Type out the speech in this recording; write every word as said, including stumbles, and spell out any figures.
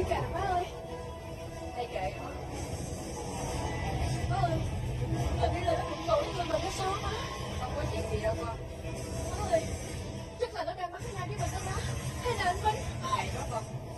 biết cả má ơi. Hay kệ họ. Má ơi, hình như là nó cũng tội với mình đó sao má? Không có chuyện gì đâu con. Má ơi, chắc là nó đang mắng nhau với mình đó má. Hay là anh Vinh? Hay đó con.